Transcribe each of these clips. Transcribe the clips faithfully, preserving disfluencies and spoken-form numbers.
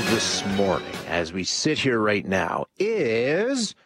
this morning, as we sit here right now, is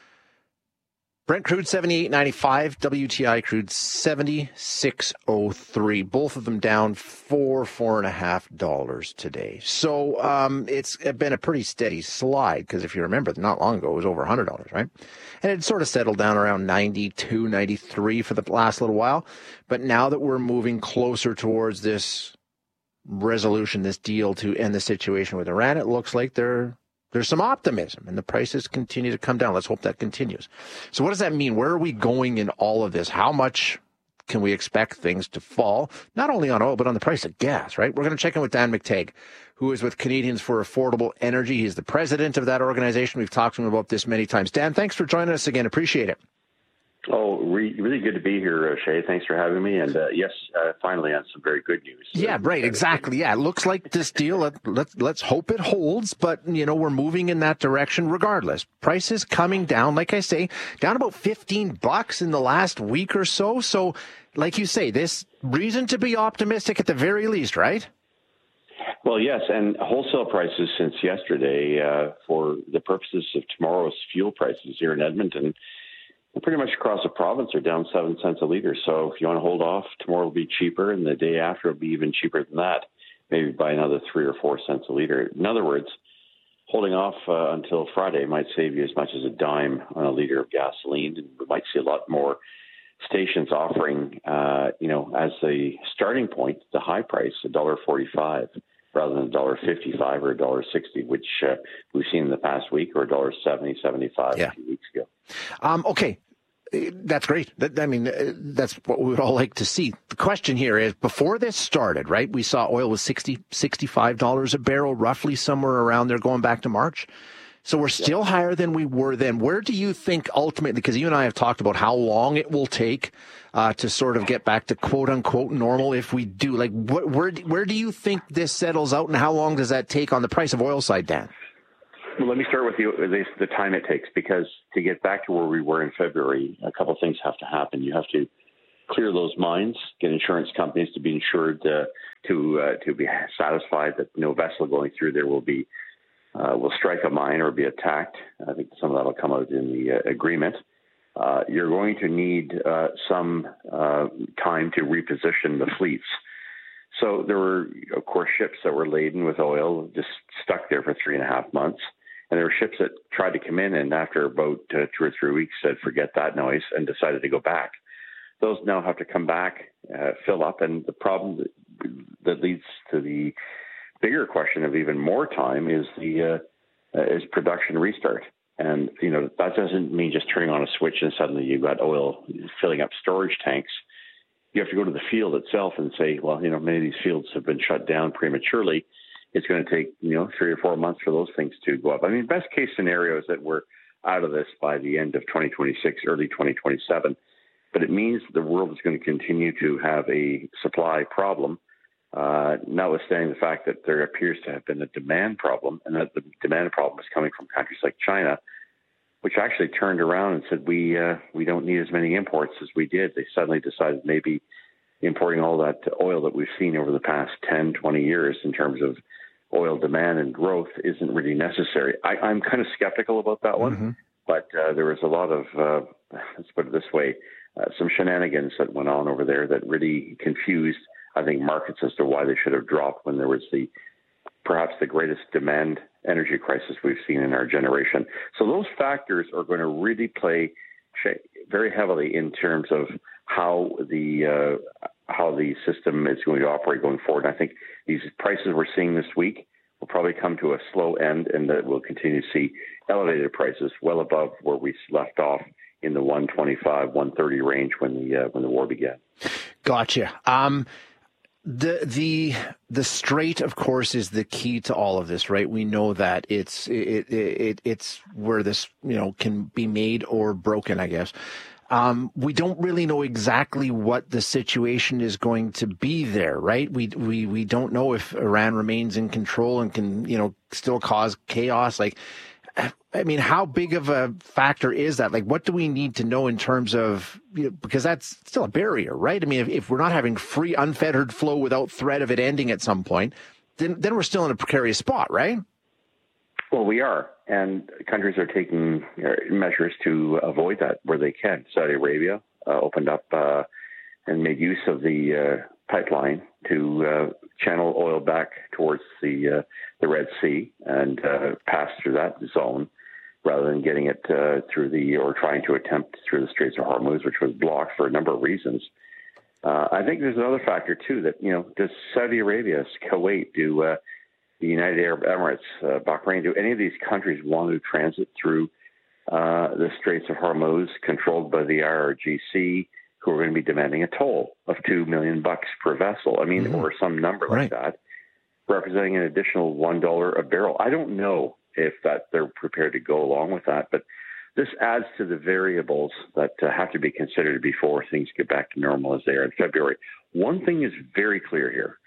Brent crude seventy-eight ninety-five, W T I crude seventy-six oh three. Both of them down four, four and a half dollars today. So um, it's been a pretty steady slide because if you remember, not long ago it was over one hundred dollars, right? And it sort of settled down around ninety-two, ninety-three for the last little while. But now that we're moving closer towards this resolution, this deal to end the situation with Iran, it looks like there there's some optimism and the prices continue to come down. Let's hope that continues. So what does that mean? Where are we going in all of this? How much can we expect things to fall, not only on oil, but on the price of gas, right? We're going to check in with Dan McTeague, who is with Canadians for Affordable Energy. He's the president of that organization. We've talked to him about this many times. Dan, thanks for joining us again. Appreciate it. Oh, re- really good to be here, uh, Shay. Thanks for having me. And uh, yes, uh, finally on some very good news. Yeah, right. Exactly. Yeah, it looks like this deal, let, let's, let's hope it holds. But, you know, we're moving in that direction regardless. Prices coming down, like I say, down about fifteen bucks in the last week or so. So, like you say, this reason to be optimistic at the very least, right? Well, yes. And wholesale prices since yesterday, uh, for the purposes of tomorrow's fuel prices here in Edmonton, pretty much across the province are down seven cents a liter. So if you want to hold off, tomorrow will be cheaper, and the day after will be even cheaper than that, maybe by another three or four cents a liter. In other words, holding off uh, until Friday might save you as much as a dime on a liter of gasoline. And we might see a lot more stations offering, uh, you know, as a starting point, the high price, one dollar forty-five, rather than one dollar fifty-five or one dollar sixty, which uh, we've seen in the past week, or one dollar seventy, seventy-five yeah. a few weeks ago. Um, okay. That's great. That, I mean, that's what we would all like to see. The question here is, before this started, right, we saw oil was sixty, sixty-five dollars a barrel, roughly somewhere around there going back to March. So we're still yeah. higher than we were then. Where do you think ultimately, because you and I have talked about how long it will take uh, to sort of get back to quote unquote normal if we do, like what, where, where do you think this settles out and how long does that take on the price of oil side, Dan? Well, let me start with the, the time it takes, because to get back to where we were in February, a couple of things have to happen. You have to clear those mines, get insurance companies to be insured uh, to uh, to be satisfied that no vessel going through there will be uh, will strike a mine or be attacked. I think some of that will come out in the uh, agreement. Uh, you're going to need uh, some uh, time to reposition the fleets. So there were, of course, ships that were laden with oil, just stuck there for three and a half months. And there were ships that tried to come in and after about uh, two or three weeks said, forget that noise, and decided to go back. Those now have to come back, uh, fill up. And the problem that, that leads to the bigger question of even more time is the uh, uh, is production restart. And, you know, that doesn't mean just turning on a switch and suddenly you've got oil filling up storage tanks. You have to go to the field itself and say, well, you know, many of these fields have been shut down prematurely. It's going to take, you know, three or four months for those things to go up. I mean, best case scenario is that we're out of this by the end of twenty twenty-six, early twenty twenty-seven. But it means the world is going to continue to have a supply problem, uh, notwithstanding the fact that there appears to have been a demand problem, and that the demand problem is coming from countries like China, which actually turned around and said, we uh, we don't need as many imports as we did. They suddenly decided maybe importing all that oil that we've seen over the past ten, twenty years in terms of oil demand and growth isn't really necessary. I, I'm kind of skeptical about that one, mm-hmm. but uh, there was a lot of, uh, let's put it this way, uh, some shenanigans that went on over there that really confused, I think, markets as to why they should have dropped when there was the perhaps the greatest demand energy crisis we've seen in our generation. So those factors are going to really play very heavily in terms of how the uh, how the system is going to operate going forward. And I think these prices we're seeing this week will probably come to a slow end, and that we'll continue to see elevated prices well above where we left off in the one twenty-five, one thirty range when the uh, when the war began. Gotcha. Um, the the the strait, of course, is the key to all of this, right? We know that it's it, it it's where this you know can be made or broken, I guess. Um, we don't really know exactly what the situation is going to be there, right? We we we don't know if Iran remains in control and can, you know, still cause chaos. Like, I mean, how big of a factor is that? Like, what do we need to know in terms of, you know, because that's still a barrier, right? I mean, if, if we're not having free, unfettered flow without threat of it ending at some point, then then we're still in a precarious spot, right? Well, we are, and countries are taking measures to avoid that where they can. Saudi Arabia uh, opened up uh, and made use of the uh, pipeline to uh, channel oil back towards the uh, the Red Sea and uh, pass through that zone, rather than getting it uh, through the or trying to attempt through the Straits of Hormuz, which was blocked for a number of reasons. Uh, I think there's another factor too that you know does Saudi Arabia, Kuwait, do uh, the United Arab Emirates, uh, Bahrain, do any of these countries want to transit through uh, the Straits of Hormuz, controlled by the I R G C, who are going to be demanding a toll of two million bucks per vessel? I mean, mm-hmm. or some number like right. that, representing an additional one dollar a barrel. I don't know if that they're prepared to go along with that, but this adds to the variables that uh, have to be considered before things get back to normal as they are in February. One thing is very clear here.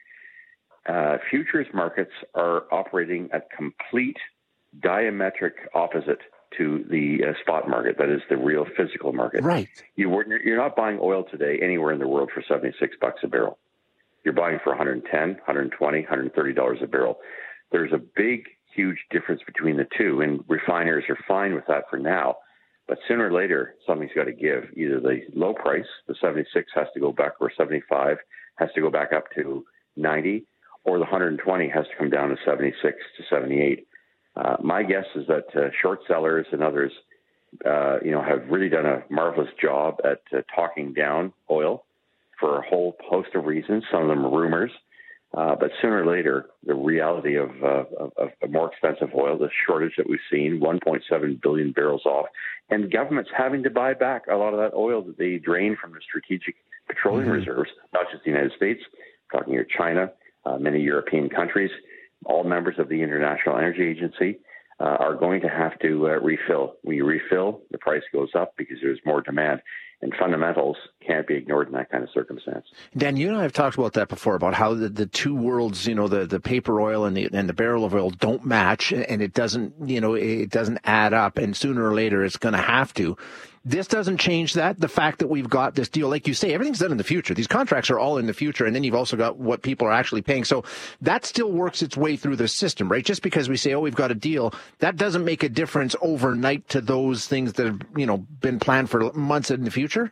Uh, futures markets are operating at complete diametric opposite to the uh, spot market, that is the real physical market. Right. You, you're not buying oil today anywhere in the world for seventy-six bucks a barrel. You're buying for one hundred ten, one hundred twenty, one hundred thirty dollars a barrel. There's a big, huge difference between the two, and refiners are fine with that for now. But sooner or later, something's got to give. Either the low price, the seventy-six, has to go back, or seventy-five has to go back up to ninety, or the one hundred twenty has to come down to seventy-six to seventy-eight. Uh, my guess is that uh, short sellers and others, uh, you know, have really done a marvelous job at uh, talking down oil for a whole host of reasons. Some of them are rumors, uh, but sooner or later, the reality of, uh, of, of more expensive oil, the shortage that we've seen, one point seven billion barrels off, and governments having to buy back a lot of that oil that they drain from the strategic petroleum mm-hmm. reserves, not just the United States, talking here China, uh, many European countries, all members of the International Energy Agency, uh, are going to have to uh, refill. When you refill, the price goes up because there's more demand. And fundamentals can't be ignored in that kind of circumstance. Dan, you and I have talked about that before, about how the, the two worlds, you know, the, the paper oil and the and the barrel of oil don't match, and it doesn't, you know, it doesn't add up, and sooner or later it's going to have to. This doesn't change that. The fact that we've got this deal, like you say, everything's done in the future. These contracts are all in the future, and then you've also got what people are actually paying. So that still works its way through the system, right? Just because we say, oh, we've got a deal, that doesn't make a difference overnight to those things that have, you know, been planned for months in the future.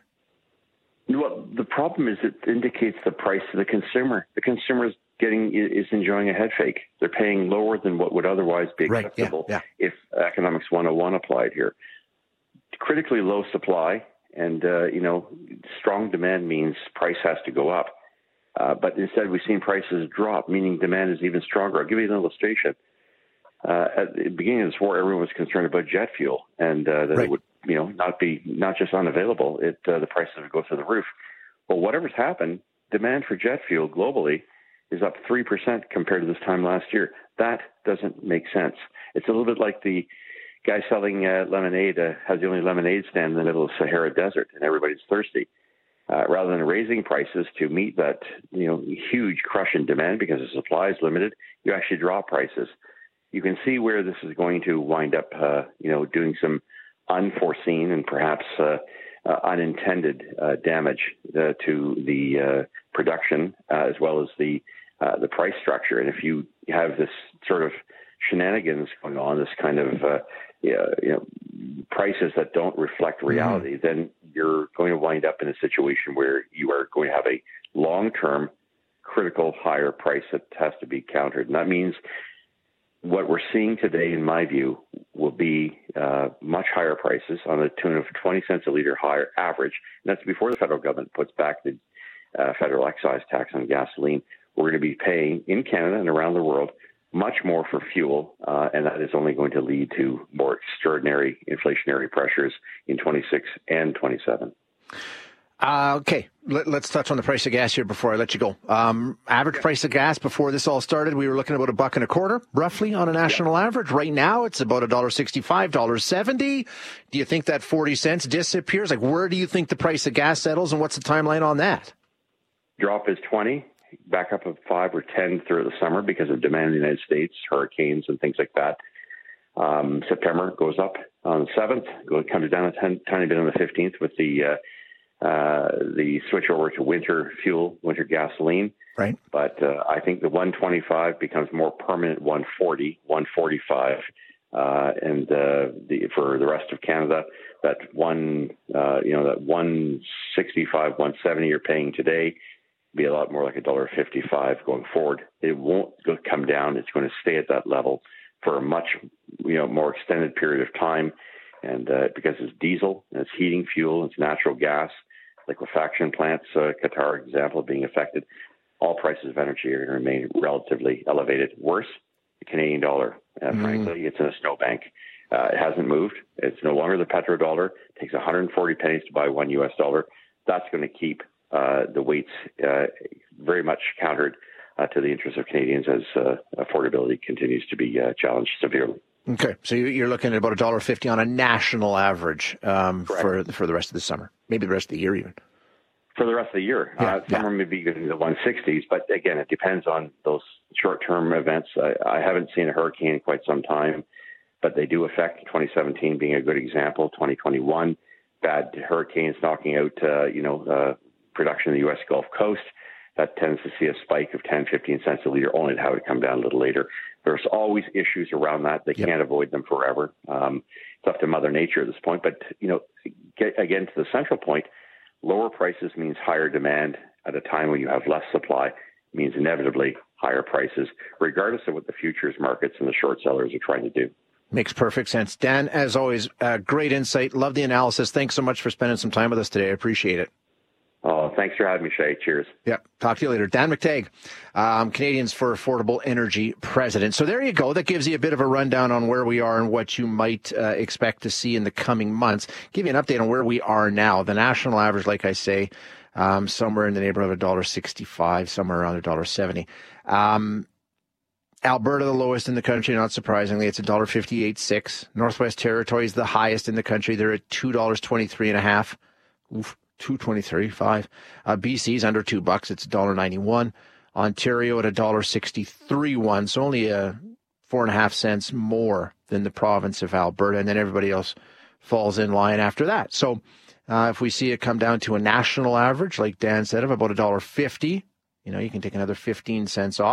Well, the problem is it indicates the price to the consumer. The consumer is getting is enjoying a head fake. They're paying lower than what would otherwise be acceptable right, yeah, yeah. if Economics one oh one applied here. Critically low supply and, uh, you know, strong demand means price has to go up. Uh, but instead we've seen prices drop, meaning demand is even stronger. I'll give you an illustration. Uh, at the beginning of this war, everyone was concerned about jet fuel and uh, that right. it would, you know, not be not just unavailable. It uh, the prices would go through the roof. Well, whatever's happened, demand for jet fuel globally is up three percent compared to this time last year. That doesn't make sense. It's a little bit like the guy selling uh, lemonade uh, has the only lemonade stand in the middle of the Sahara Desert, and everybody's thirsty. Uh, rather than raising prices to meet that, you know, huge crush in demand because the supply is limited, you actually drop prices. You can see where this is going to wind up, uh, you know, doing some unforeseen and perhaps uh, uh, unintended uh, damage uh, to the uh, production uh, as well as the uh, the price structure. And if you have this sort of shenanigans going on, this kind of uh, you know prices that don't reflect reality, mm-hmm. then you're going to wind up in a situation where you are going to have a long-term critical higher price that has to be countered. And that means what we're seeing today, in my view, will be uh, much higher prices on the tune of twenty cents a litre higher average. And that's before the federal government puts back the uh, federal excise tax on gasoline. We're going to be paying in Canada and around the world much more for fuel, uh, and that is only going to lead to more extraordinary inflationary pressures in twenty-six and twenty-seven. Uh, okay, Let, let's touch on the price of gas here before I let you go. Um, average yeah. price of gas before this all started, we were looking at about a buck and a quarter, roughly, on a national yeah. average. Right now, it's about one dollar sixty-five, one dollar seventy. Do you think that forty cents disappears? Like, where do you think the price of gas settles, and what's the timeline on that? Drop is twenty, back up of five or ten through the summer because of demand in the United States, hurricanes and things like that. Um, September goes up on the seventh, comes down a ten, tiny bit on the fifteenth with the uh, uh, the switch over to winter fuel, winter gasoline. Right. But uh, I think the one twenty-five becomes more permanent one forty, one forty-five uh, and uh, the, for the rest of Canada, that one, uh, you know, that one sixty-five, one seventy you're paying today be a lot more like a dollar fifty-five going forward. It won't go, come down. It's going to stay at that level for a much, you know, more extended period of time. And uh, because it's diesel, and it's heating fuel, it's natural gas, liquefaction plants, uh, Qatar example being affected, all prices of energy are going to remain relatively elevated. Worse, the Canadian dollar, uh, mm. frankly, it's in a snowbank. Uh, it hasn't moved. It's no longer the petrodollar. It takes one hundred forty pennies to buy one U S dollar. That's going to keep uh, the weights uh, very much countered uh, to the interests of Canadians as uh, affordability continues to be uh, challenged severely. Okay, so you're looking at about a dollar fifty on a national average um, for for the rest of the summer, maybe the rest of the year even. For the rest of the year, yeah, uh, summer yeah. may be in the one sixties, but again, it depends on those short-term events. I, I haven't seen a hurricane in quite some time, but they do affect. twenty seventeen being a good example. twenty twenty-one, bad hurricanes knocking out, uh, you know, uh, production in the U S Gulf Coast. That tends to see a spike of ten, fifteen cents a liter, only to have it come down a little later. There's always issues around that. They yep. can't avoid them forever. Um, it's up to Mother Nature at this point. But, you know, get, again, to the central point, lower prices means higher demand at a time when you have less supply, means inevitably higher prices, regardless of what the futures markets and the short sellers are trying to do. Makes perfect sense. Dan, as always, uh, great insight. Love the analysis. Thanks so much for spending some time with us today. I appreciate it. Oh, thanks for having me, Shay. Cheers. Yeah. Talk to you later. Dan McTeague, um, Canadians for Affordable Energy president. So there you go. That gives you a bit of a rundown on where we are and what you might uh, expect to see in the coming months. Give you an update on where we are now. The national average, like I say, um, somewhere in the neighborhood of one dollar sixty-five, somewhere around one dollar seventy. Um, Alberta, the lowest in the country, not surprisingly. It's one dollar fifty-eight six. Northwest Territories, the highest in the country. They're at two dollars twenty-three and a half. Oof. two twenty-three five. Uh, B C's under two bucks. It's one dollar ninety-one. Ontario at one dollar sixty-three one. So only a four and a half cents more than the province of Alberta, and then everybody else falls in line after that. So uh, if we see it come down to a national average, like Dan said, of about one dollar fifty, you know, you can take another fifteen cents off.